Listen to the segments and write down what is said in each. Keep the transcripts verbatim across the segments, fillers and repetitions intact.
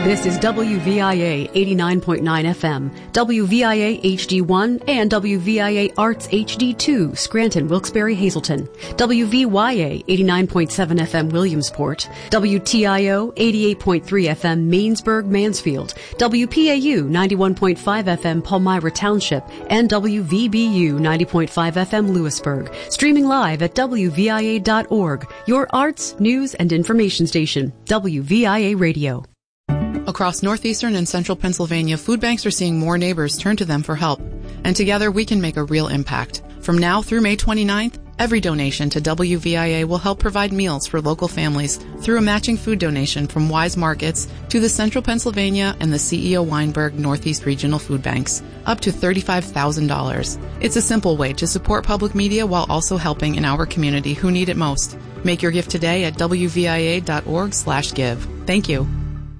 This is W V I A eighty-nine point nine F M, W V I A H D one, and W V I A Arts H D two, Scranton, Wilkes-Barre, Hazleton, W V Y A eighty-nine point seven F M, Williamsport, W T I O eighty-eight point three F M, Mainsburg, Mansfield, W P A U ninety-one point five F M, Palmyra Township, and W V B U ninety point five F M, Lewisburg. Streaming live at W V I A dot org, your arts, news, and information station, W V I A Radio. Across northeastern and central Pennsylvania, food banks are seeing more neighbors turn to them for help. And together we can make a real impact. From now through May twenty-ninth, every donation to W V I A will help provide meals for local families through a matching food donation from Wise Markets to the Central Pennsylvania and the C E O Weinberg Northeast Regional Food Banks, up to thirty-five thousand dollars. It's a simple way to support public media while also helping in our community who need it most. Make your gift today at W V I A dot org slash give. Thank you.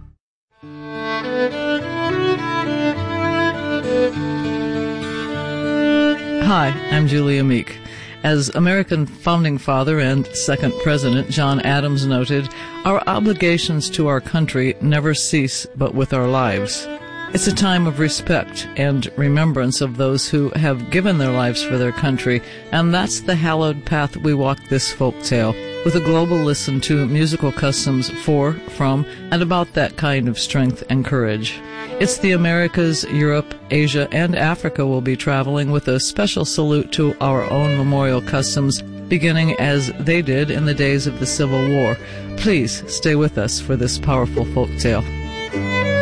Hi, I'm Julia Meek. As American founding father and second president John Adams noted, our obligations to our country never cease but with our lives. It's a time of respect and remembrance of those who have given their lives for their country, and that's the hallowed path we walk this folktale, with a global listen to musical customs for, from, and about that kind of strength and courage. It's the Americas, Europe, Asia, and Africa will be traveling with a special salute to our own memorial customs, beginning as they did in the days of the Civil War. Please stay with us for this powerful folktale.